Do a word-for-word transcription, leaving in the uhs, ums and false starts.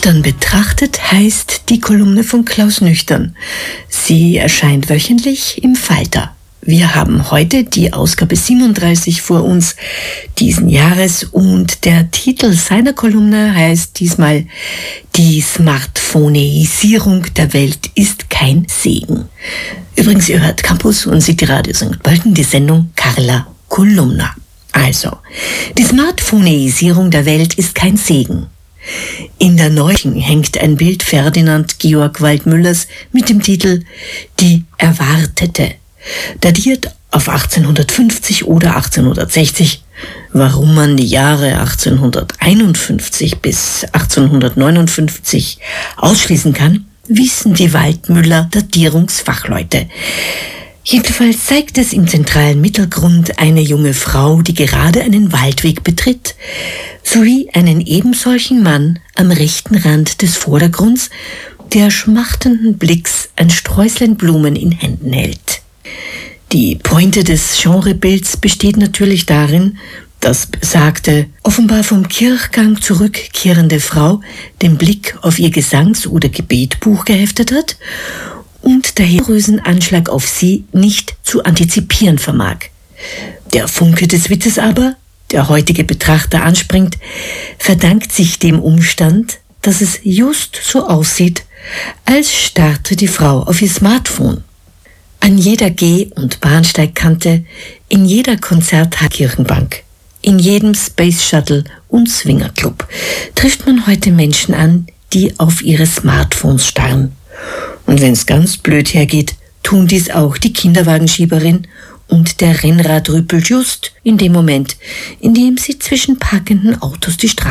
Nüchtern betrachtet heißt die Kolumne von Klaus Nüchtern. Sie erscheint wöchentlich im Falter. Wir haben heute die Ausgabe siebenunddreißig vor uns diesen Jahres und der Titel seiner Kolumne heißt diesmal Die Smartphoneisierung der Welt ist kein Segen. Übrigens, ihr hört Campus und City Radio Sankt Pölten, die Sendung Carla Kolumna. Also, die Smartphoneisierung der Welt ist kein Segen. In der Neuen hängt ein Bild Ferdinand Georg Waldmüllers mit dem Titel Die Erwartete, datiert auf achtzehnhundertfünfzig oder achtzehnhundertsechzig. Warum man die Jahre achtzehnhunderteinundfünfzig bis achtzehnhundertneunundfünfzig ausschließen kann, wissen die Waldmüller Datierungsfachleute. Jedenfalls zeigt es im zentralen Mittelgrund eine junge Frau, die gerade einen Waldweg betritt, sowie einen ebensolchen Mann am rechten Rand des Vordergrunds, der schmachtenden Blicks ein Sträußlein Blumen in Händen hält. Die Pointe des Genrebilds besteht natürlich darin, dass besagte, offenbar vom Kirchgang zurückkehrende Frau den Blick auf ihr Gesangs- oder Gebetbuch geheftet hat und der Rösenanschlag auf sie nicht zu antizipieren vermag. Der Funke des Witzes aber, der heutige Betrachter anspringt, verdankt sich dem Umstand, dass es just so aussieht, als starrte die Frau auf ihr Smartphone. An jeder Geh- und Bahnsteigkante, in jeder Konzertkirchenbank, in jedem Space Shuttle und Swingerclub trifft man heute Menschen an, die auf ihre Smartphones starren. Und wenn es ganz blöd hergeht, tun dies auch die Kinderwagenschieberin und der Rennradrüppel just in dem Moment, in dem sie zwischen parkenden Autos die Straße